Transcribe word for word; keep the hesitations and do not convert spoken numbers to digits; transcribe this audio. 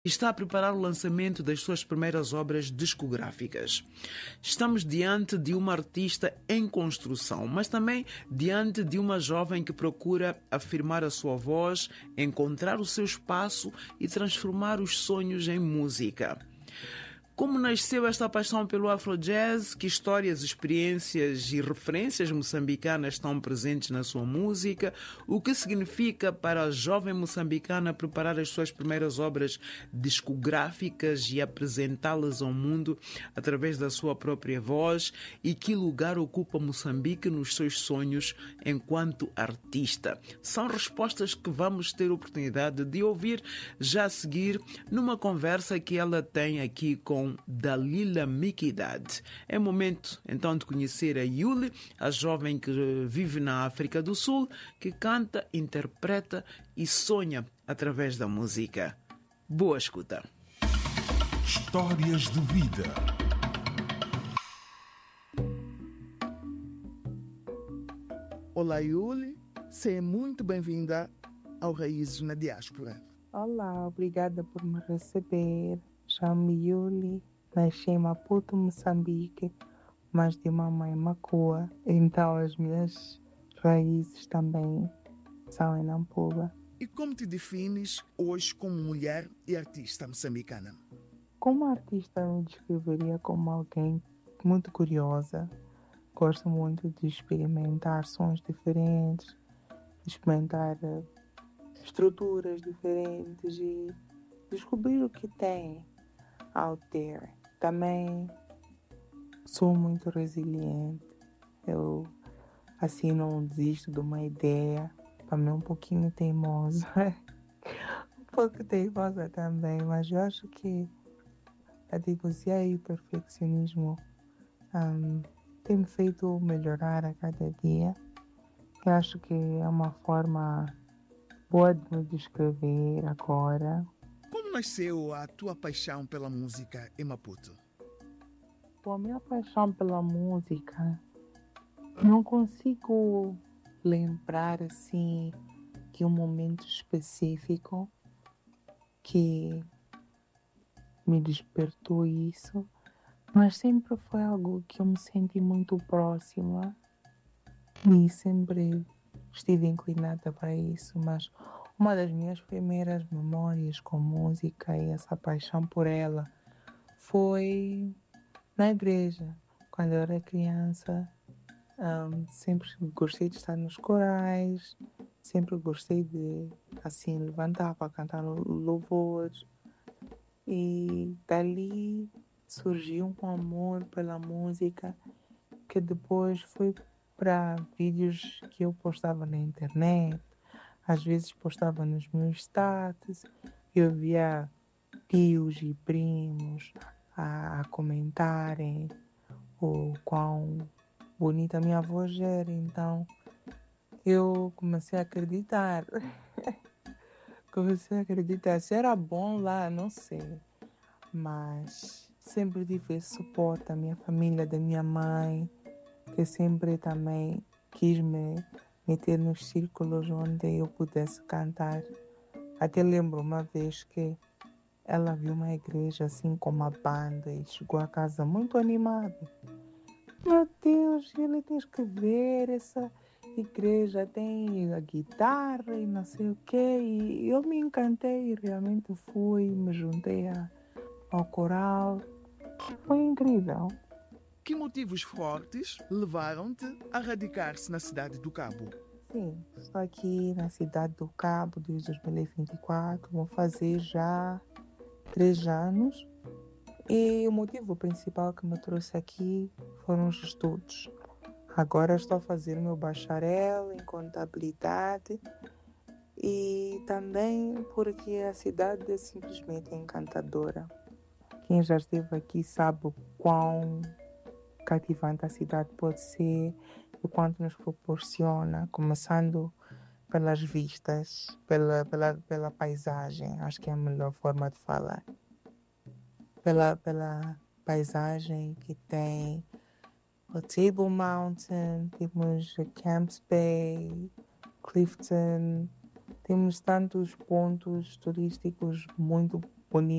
está a preparar o lançamento das suas primeiras obras discográficas. Estamos diante de uma artista em construção, mas também diante de uma jovem que procura afirmar a sua voz, encontrar o seu espaço e transformar os sonhos em música. Como nasceu esta paixão pelo Afro-Jazz? Que histórias, experiências e referências moçambicanas estão presentes na sua música? O que significa para a jovem moçambicana preparar as suas primeiras obras discográficas e apresentá-las ao mundo através da sua própria voz? E que lugar ocupa Moçambique nos seus sonhos enquanto artista? São respostas que vamos ter oportunidade de ouvir já a seguir numa conversa que ela tem aqui com Dalila Mikidad. É momento então de conhecer a Yuli, a jovem que vive na África do Sul, que canta, interpreta e sonha através da música. Boa escuta. Histórias de vida. Olá, Yuli. Seja muito bem-vinda ao Raízes na Diáspora. Olá, obrigada por me receber. Chamo-me Yuli, nasci em Maputo, Moçambique, mas de mamãe Macua. Então as minhas raízes também são em Nampula. E como te defines hoje como mulher e artista moçambicana? Como artista, eu me descreveria como alguém muito curiosa. Gosto muito de experimentar sons diferentes, de experimentar estruturas diferentes e descobrir o que tem out there. Também sou muito resiliente. Eu assim não desisto de uma ideia. Também um pouquinho teimosa. um pouco teimosa também, mas eu acho que a teimosia e o perfeccionismo um, tem me feito melhorar a cada dia. Eu acho que é uma forma boa de me descrever agora. Como nasceu a tua paixão pela música em Maputo? Bom, a minha paixão pela música, não consigo lembrar assim de um momento específico que me despertou isso, mas sempre foi algo que eu me senti muito próxima e sempre estive inclinada para isso, mas uma das minhas primeiras memórias com música e essa paixão por ela foi na igreja. Quando eu era criança, um, sempre gostei de estar nos corais, sempre gostei de, assim, levantar para cantar louvores. E dali surgiu um amor pela música que depois foi para vídeos que eu postava na internet. Às vezes postava nos meus status, eu via tios e primos a, a comentarem o quão bonita a minha voz era. Então eu comecei a acreditar. comecei a acreditar. Se era bom lá, não sei. Mas sempre tive esse suporte da minha família, da minha mãe, que sempre também quis me meter nos círculos onde eu pudesse cantar. Até lembro uma vez que ela viu uma igreja assim com uma banda e chegou a casa muito animada. Meu Deus, ele tem que ver essa igreja, tem a guitarra e não sei o quê. E eu me encantei e realmente fui, me juntei a, ao coral. Foi incrível. Que motivos fortes levaram-te a radicar-se na cidade do Cabo? Sim, estou aqui na cidade do Cabo desde dois mil e vinte e quatro, vou fazer já três anos. E o motivo principal que me trouxe aqui foram os estudos. Agora estou a fazer meu bacharel em contabilidade e também porque a cidade é simplesmente encantadora. Quem já esteve aqui sabe o quão cativante a cidade pode ser e quanto nos proporciona, começando pelas vistas, pela, pela, pela paisagem, acho que é a melhor forma de falar. Pela, pela paisagem que tem o Table Mountain, temos Camps Bay, Clifton, temos tantos pontos turísticos muito bonito.